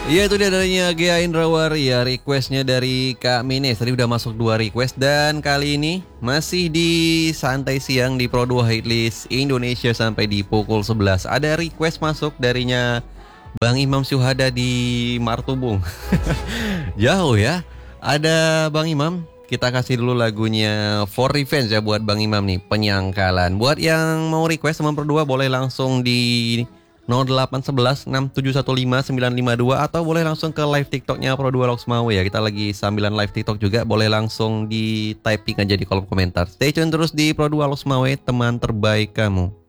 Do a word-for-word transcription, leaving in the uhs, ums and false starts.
Iya itu dia adanya Gea Indrawar ya, requestnya dari Kak Mines. Tadi udah masuk dua request dan kali ini masih di santai siang di Pro dua Hitlist Indonesia sampai di pukul sebelas. Ada request masuk darinya Bang Imam Syuhada di Martubung. Jauh ya. Ada Bang Imam, kita kasih dulu lagunya For Revenge ya buat Bang Imam nih, Penyangkalan. Buat yang mau request sama Pro dua boleh langsung di nol delapan satu satu enam tujuh satu lima sembilan lima dua atau boleh langsung ke live TikToknya Pro dua Loksmawe ya. Kita lagi sambilan live TikTok juga, boleh langsung di typing aja di kolom komentar. Stay tune terus di Pro dua Loksmawe, teman terbaik kamu.